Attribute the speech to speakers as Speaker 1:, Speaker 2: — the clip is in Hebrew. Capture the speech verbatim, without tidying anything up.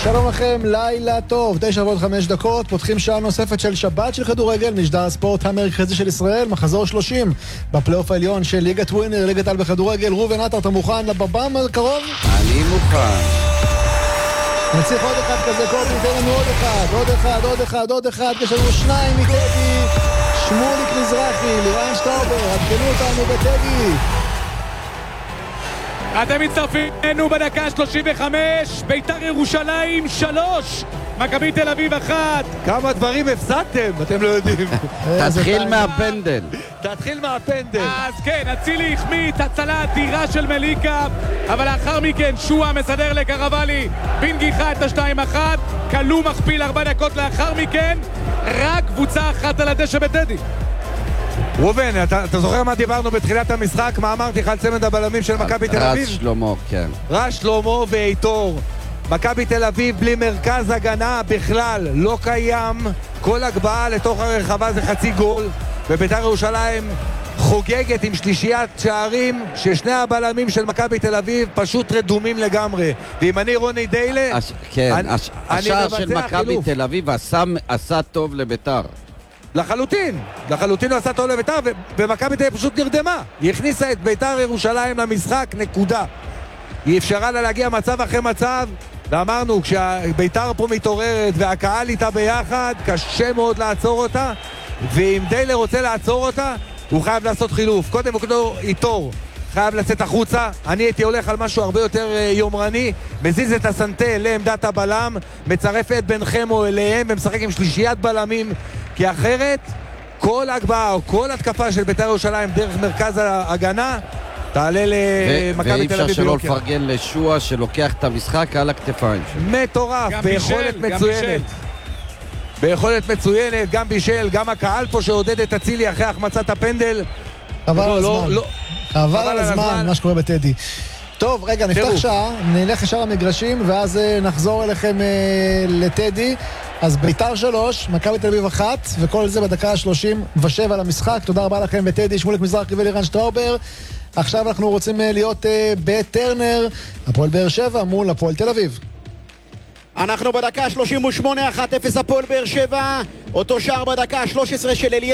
Speaker 1: שלום לכם, לילה טוב, תשע ועוד חמש דקות, פותחים שעה נוספת של שבת של כדורגל, משדר הספורט המרכזי של ישראל, מחזור שלושים בפלייאוף העליון של ליגת ווינר, ליגת על בכדורגל. ראובן עטר, אתה מוכן לבבם הקרוב?
Speaker 2: אני מוכן.
Speaker 1: נציח עוד אחד כזה, קובי, תן לנו עוד אחד, עוד אחד, עוד אחד, עוד אחד, יש לנו שניים מטדי, שמוליק מזרחי, לירן שטאובר, עדכנו אותנו בטדי.
Speaker 3: אתם מצטרפים אלינו בדקה שלושים וחמש, בית"ר ירושלים שלוש, מכבי תל אביב אחת.
Speaker 4: כמה דברים הפסדתם, אתם לא יודעים.
Speaker 2: תתחיל מהפנדל.
Speaker 4: תתחיל מהפנדל.
Speaker 3: אז כן, אצילי החמיץ הצלה אדירה של מליקה, אבל לאחר מכן שועה מסדר לקרבלי בנגיחה את השתיים אחת, כלום מכפיל ארבע דקות לאחר מכן, רק קבוצה אחת על הדשא בטדי.
Speaker 4: ראובן, אתה, אתה זוכר מה דיברנו בתחילת המשחק? מה אמרתי לך על צמד הבלמים של מכבי תל אביב?
Speaker 2: רז שלמה, כן.
Speaker 4: רז שלמה ואיתור. מכבי תל אביב בלי מרכז הגנה בכלל לא קיים. כל הגבהה לתוך הרחבה זה חצי גול, ובית"ר ירושלים חוגגת עם שלישיית שערים ששני הבלמים של מכבי תל אביב פשוט רדומים לגמרי. ואם אני רוני דיילה,
Speaker 2: הש... כן,
Speaker 4: אני,
Speaker 2: הש...
Speaker 4: אני
Speaker 2: השער של מכבי
Speaker 4: חילוף.
Speaker 2: תל אביב עשה, עשה טוב לבית"ר.
Speaker 4: לחלוטין, לחלוטין הוא עשה טוב לבית"ר, ומכבי תל אביב פשוט נרדמה. היא הכניסה את בית"ר ירושלים למשחק, נקודה. היא אפשרה לה להגיע מצב אחרי מצב, ואמרנו, כשבית"ר פה מתעוררת והקהל איתה ביחד, קשה מאוד לעצור אותה, ואם דיילר רוצה לעצור אותה, הוא חייב לעשות חילוף. קודם כל איתור חייב לצאת החוצה. אני הייתי הולך על משהו הרבה יותר יומרני, מזיז את הסנטה לעמדת הבלם, מצרף את בן חמו אליהם ומשחק עם שלישיית בלמים, כי אחרת כל הגבהה או כל התקפה של בית"ר ירושלים דרך מרכז ההגנה תעלה למכבי תל אביב.
Speaker 2: ואי אפשר שלא לפרגן לשועה שלוקח את המשחק על הכתפיים שלו.
Speaker 4: מטורף, ביכולת מצוינת. ביכולת מצוינת, גם בישל, גם הקהל פה שעודד את אצילי אחרי החמצת הפנדל.
Speaker 1: חבל על הזמן, חבל על הזמן מה שקורה בטדי. טוב, רגע, נפתח שעה, נלך ישר למגרשים ואז נחזור אליכם לטדי. אז בית"ר שלוש, מכבי תל אביב אחת, וכל זה בדקה שלושים ושבע למשחק. תודה רבה לכם בטדי, שמוליק מזרחי ולירן שטראובר. עכשיו אנחנו רוצים להיות בטרנר, הפועל באר שבע מול הפועל תל אביב.
Speaker 5: אנחנו בדקה שלושים ושמונה, אחת אפס הפועל באר שבע, אותו שער בדקה שלוש עשרה של אליאל